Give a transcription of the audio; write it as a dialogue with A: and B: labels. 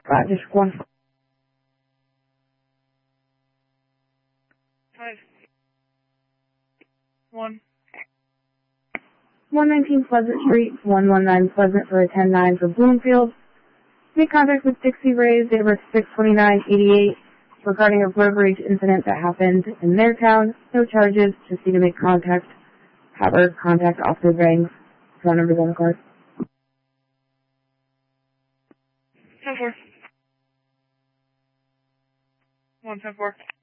A: District 1.
B: 5. 1.
A: 119 Pleasant Street, 119 Pleasant for a 10-9 for Bloomfield. Make contact with Dixie Rays, date of birth 6/29/88, regarding a road rage incident that happened in their town. No charges, just need to make contact. Have her contact Officer Bangs. Phone number's on the card.
B: 10-4. 1-10-4.